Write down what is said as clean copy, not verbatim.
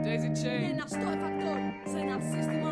Daisy Chain. Ένα στο εφακτόρ, σε ένα σύστημα